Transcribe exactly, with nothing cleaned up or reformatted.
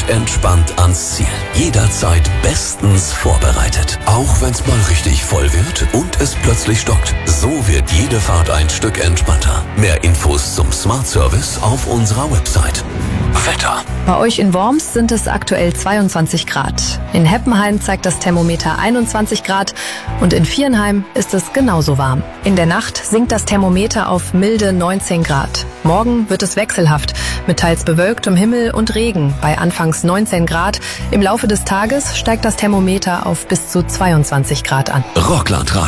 entspannt ans Ziel. Jederzeit bestens vorbereitet. Auch wenn's mal richtig voll wird und es plötzlich stockt. So wird jede Fahrt ein Stück entspannter. Mehr Infos zum Smart Service auf unserer Website. Wetter. Bei euch in Worms sind es aktuell zweiundzwanzig Grad. In Heppenheim zeigt das Thermometer einundzwanzig Grad und in Viernheim ist es genauso warm. In der Nacht sinkt das Thermometer auf milde neunzehn Grad. Morgen wird es wechselhaft, mit teils bewölktem Himmel und Regen bei anfangs neunzehn Grad. Im Laufe des Tages steigt das Thermometer auf bis zu zweiundzwanzig Grad an. Rockland Radio.